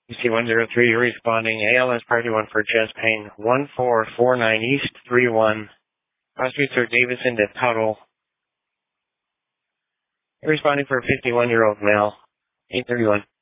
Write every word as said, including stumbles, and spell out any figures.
U C one zero three responding, A L S Party one for chest pain, one four four nine East three one. Prosecutor Davison to Tuttle. Responding for a fifty-one-year-old male, eight thirty-one.